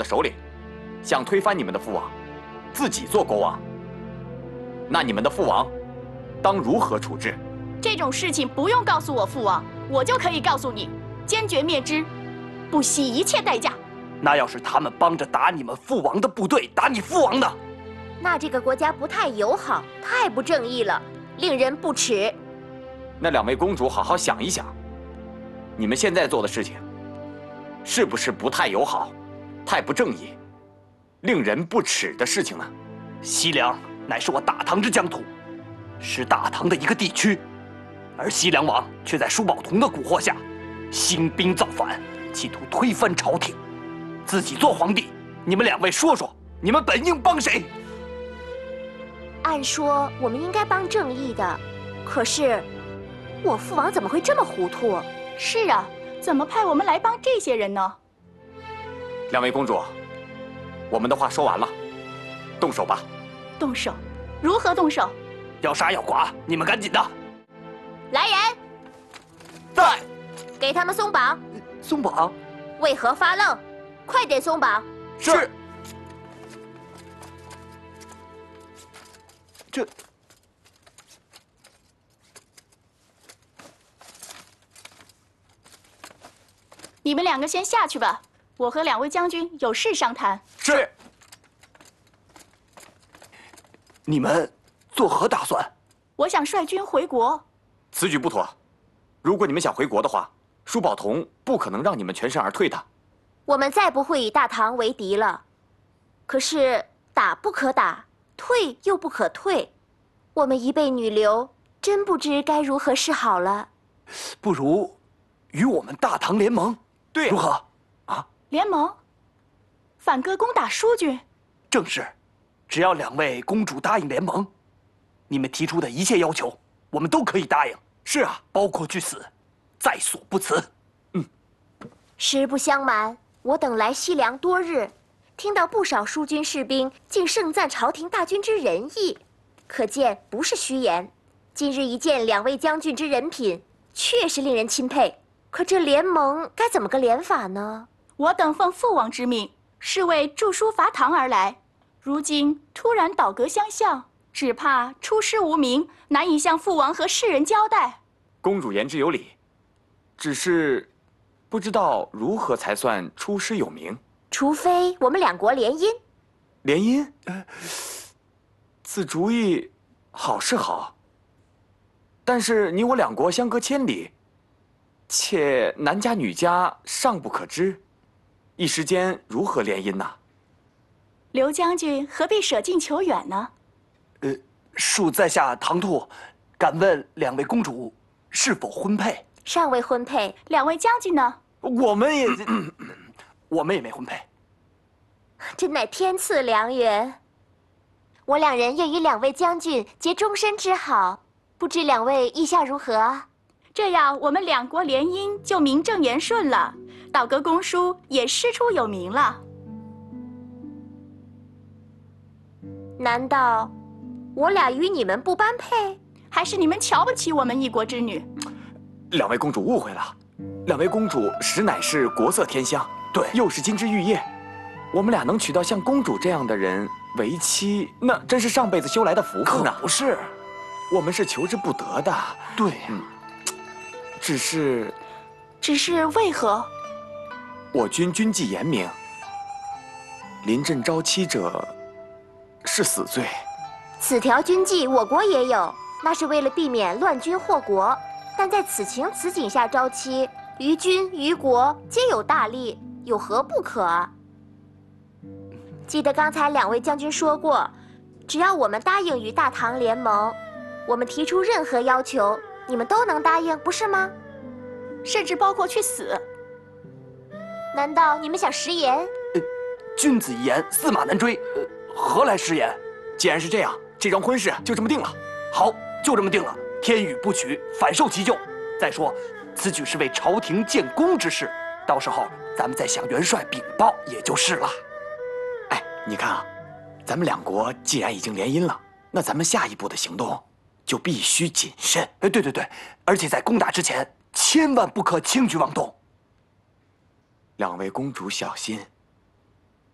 首领，想推翻你们的父王，自己做国王，那你们的父王当如何处置？ 这种事情不用告诉我父王，我就可以告诉你，坚决灭之，不惜一切代价。 那要是他们帮着打你们父王的部队，打你父王呢？ 那这个国家不太友好，太不正义了，令人不齿。 那两位公主好好想一想，你们现在做的事情，是不是不太友好，太不正义，令人不齿的事情呢？ 西凉乃是我大唐之疆土，是大唐的一个地区，而西凉王却在舒宝同的蛊惑下，兴兵造反，企图推翻朝廷，自己做皇帝。你们两位说说，你们本应帮谁？ 按说我们应该帮正义的，可是我父王怎么会这么糊涂？ 是啊，怎么派我们来帮这些人呢？ 两位公主，我们的话说完了，动手吧。 动手？如何动手？ 要杀要剐，你们赶紧的。 来人， 在。 给他们松绑。 松绑？ 为何发愣？快点松绑。 是。这。 你们两个先下去吧，我和两位将军有事商谈。 是。你们作何打算？ 我想率军回国。 此举不妥，如果你们想回国的话，舒宝同不可能让你们全身而退的。 我们再不会与大唐为敌了。可是打不可打，退又不可退，我们一辈女流，真不知该如何是好了。 不如与我们大唐联盟， 对， 如何？啊？ 联盟？反戈攻打舒军？ 正是，只要两位公主答应联盟，你们提出的一切要求，我们都可以答应。 是啊， 包括去死，在所不辞。 实不相瞒，我等来西凉多日，听到不少疏军士兵竟盛赞朝廷大军之仁义，可见不是虚言。今日一见两位将军之人品，确实令人钦佩。可这联盟该怎么个联法呢？ 我等奉父王之命，是为著书伐唐而来，如今突然倒戈相向，只怕出师无名，难以向父王和世人交代。 公主言之有理，只是不知道如何才算出师有名。 除非我们两国联姻。 联姻？此主意好是好，但是你我两国相隔千里，且男家女家尚不可知，一时间如何联姻呢？ 刘将军何必舍近求远呢？ 恕在下唐突，敢问两位公主是否婚配？ 尚未婚配。 两位将军呢？ 我们也没婚配。 真乃天赐良缘。我两人愿与两位将军结终身之好，不知两位意下如何？ 这样我们两国联姻就名正言顺了，倒戈公书也师出有名了。 难道我俩与你们不般配？ 还是你们瞧不起我们一国之女？ 两位公主误会了，两位公主实乃是国色天香， 对， 又是金枝玉叶，我们俩能娶到像公主这样的人为妻，那真是上辈子修来的福分呢。 可不是， 我们是求之不得的。 对， 只是为何？ 我军军纪严明，临阵招妻者是死罪。 此条军纪我国也有，那是为了避免乱军祸国。但在此情此景下招妻，于军于国皆有大利，有何不可？记得刚才两位将军说过，只要我们答应与大唐联盟，我们提出任何要求，你们都能答应，不是吗？ 甚至包括去死。 难道你们想食言？ 君子一言，驷马难追，何来食言？ 既然是这样，这桩婚事就这么定了。 好，就这么定了。天与不取，反受其咎。再说，此举是为朝廷建功之事，到时候咱们再向元帅禀报也就是了。 哎，你看啊，咱们两国既然已经联姻了，那咱们下一步的行动就必须谨慎。 对，而且在攻打之前，千万不可轻举妄动。 两位公主小心。